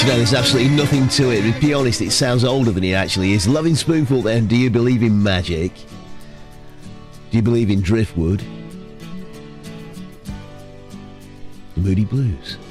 No, there's absolutely nothing to it. To be honest, it sounds older than it actually is. Loving Spoonful then. Do you believe in magic? Do you believe in Driftwood? The Moody Blues.